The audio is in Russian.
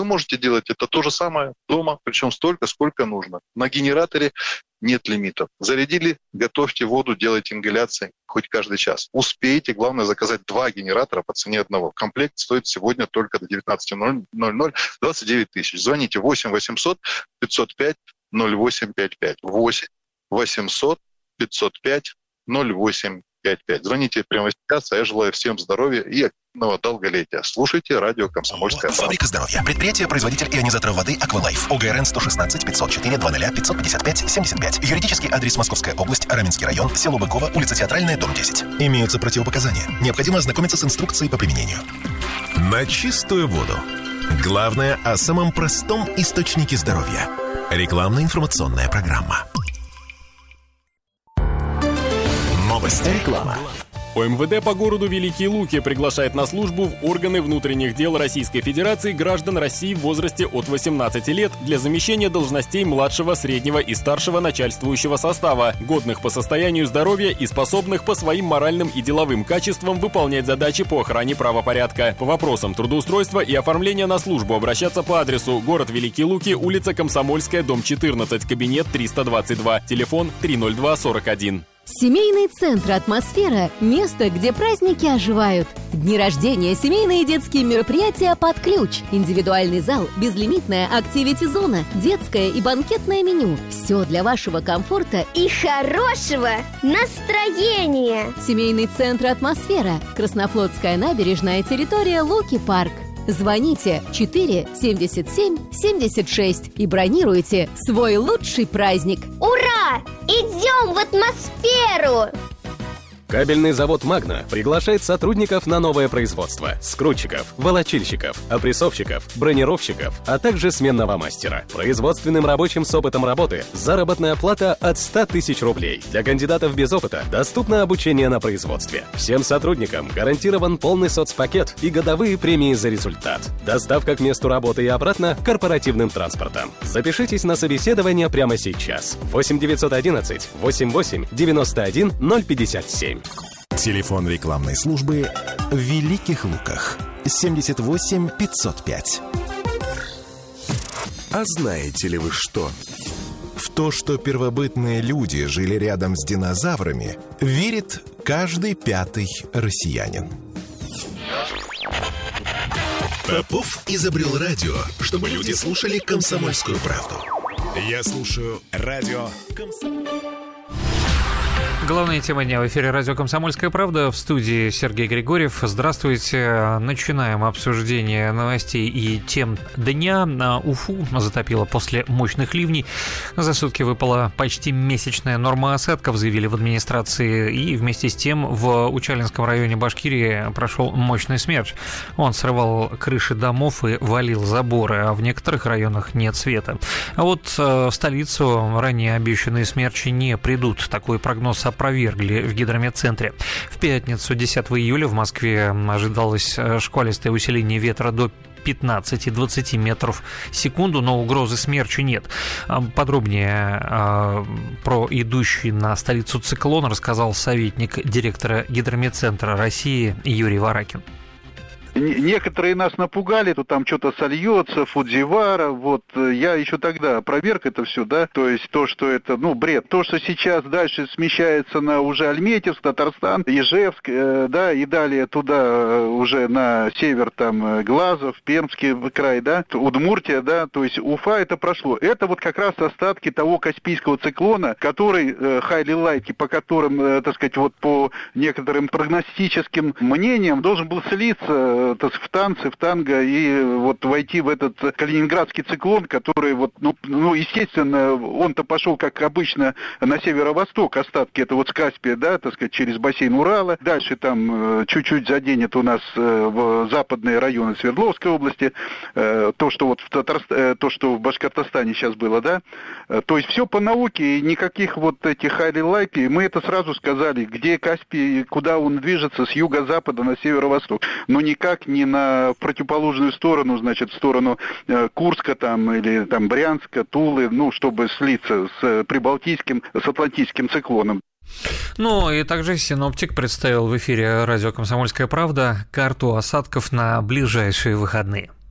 Вы можете делать это то же самое дома, причем столько, сколько нужно. На генераторе нет лимитов. Зарядили, готовьте воду, делайте ингаляции хоть каждый час. Успейте, главное, заказать 2 генератора по цене одного. Комплект стоит сегодня только до 19:00 29 тысяч. Звоните 8 800 505 0855. 8 800 505 0855. Звоните прямо сейчас, а я желаю всем здоровья и активного долголетия. Слушайте радио «Комсомольская правда». Фабрика здоровья. Предприятие-производитель ионизаторов воды «Аквалайф». ОГРН 116 504 00 555 75. Юридический адрес: Московская область, Раменский район, село Быково, улица Театральная, дом 10. Имеются противопоказания. Необходимо ознакомиться с инструкцией по применению. На чистую воду. Главное о самом простом источнике здоровья. Рекламно-информационная программа. Новости. Реклама. ОМВД по городу Великие Луки приглашает на службу в органы внутренних дел Российской Федерации граждан России в возрасте от 18 лет для замещения должностей младшего, среднего и старшего начальствующего состава, годных по состоянию здоровья и способных по своим моральным и деловым качествам выполнять задачи по охране правопорядка. По вопросам трудоустройства и оформления на службу обращаться по адресу: город Великие Луки, улица Комсомольская, дом 14, кабинет 322, телефон 30241. Семейный центр «Атмосфера» – место, где праздники оживают. Дни рождения, семейные и детские мероприятия под ключ. Индивидуальный зал, безлимитная активити-зона, детское и банкетное меню. Все для вашего комфорта и хорошего настроения. Семейный центр «Атмосфера». Краснофлотская набережная, территория Луки-парк. Звоните 4 77 76 и бронируйте свой лучший праздник. Ура! Идем в атмосферу! Кабельный завод «Магна» приглашает сотрудников на новое производство: скрутчиков, волочильщиков, опрессовщиков, бронировщиков, а также сменного мастера. Производственным рабочим с опытом работы заработная плата от 100 тысяч рублей. Для кандидатов без опыта доступно обучение на производстве. Всем сотрудникам гарантирован полный соцпакет и годовые премии за результат. Доставка к месту работы и обратно корпоративным транспортом. Запишитесь на собеседование прямо сейчас. 8 911 88 91 057. Телефон рекламной службы в Великих Луках 78 505. А знаете ли вы что? В то, что первобытные люди жили рядом с динозаврами, верит каждый 5-й россиянин. Попов изобрел радио, чтобы люди слушали «Комсомольскую правду». Я слушаю радио Главная тема дня в эфире радио «Комсомольская правда». В студии Сергей Григорьев. Здравствуйте. Начинаем обсуждение новостей и тем дня. Уфу затопило после мощных ливней. За сутки выпала почти месячная норма осадков, заявили в администрации. И вместе с тем в Учалинском районе Башкирии прошел мощный смерч. Он срывал крыши домов и валил заборы, а в некоторых районах нет света. А вот в столицу ранее обещанные смерчи не придут. Такой прогноз опровергли в гидрометцентре. В пятницу, 10 июля, в Москве ожидалось шквалистое усиление ветра до 15-20 метров в секунду, но угрозы смерчу нет. Подробнее про идущий на столицу циклон рассказал советник директора гидрометцентра России Юрий Варакин. Некоторые нас напугали, то там что-то сольется, Фудзивара, вот, я еще тогда опроверг это все, да, то есть то, что это, бред, то, что сейчас дальше смещается на уже Альметьевск, Татарстан, Ижевск, да, и далее туда уже на север, там, Глазов, Пермский край, да, Удмуртия, да, то есть Уфа это прошло. Это вот как раз остатки того Каспийского циклона, который, хайлайлайки, по которым, так сказать, вот по некоторым прогностическим мнениям должен был слиться в танго и вот войти в этот калининградский циклон, который вот, естественно, он-то пошел, как обычно, на северо-восток, остатки это вот с Каспия, да, так сказать, через бассейн Урала, дальше там чуть-чуть заденет у нас в западные районы Свердловской области, то, что вот то, что в Башкортостане сейчас было, да, то есть все по науке, и никаких вот этих хайлайлайки, мы это сразу сказали, где Каспий, куда он движется, с юго-запада на северо-восток, но никак не на противоположную сторону, значит, в сторону Курска там или там Брянска, Тулы, чтобы слиться с прибалтийским, с атлантическим циклоном. И также синоптик представил в эфире радио «Комсомольская правда» карту осадков на ближайшие выходные.